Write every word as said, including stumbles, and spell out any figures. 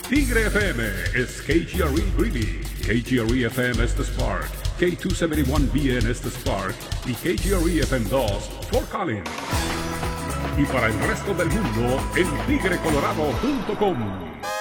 Tigre F M is K G R E Greeley, K G R E F M is The Spark, K doscientos setenta y uno B N es The Spark y K G R E F M dos Fort Collins. Y para el resto del mundo en tigre colorado punto com.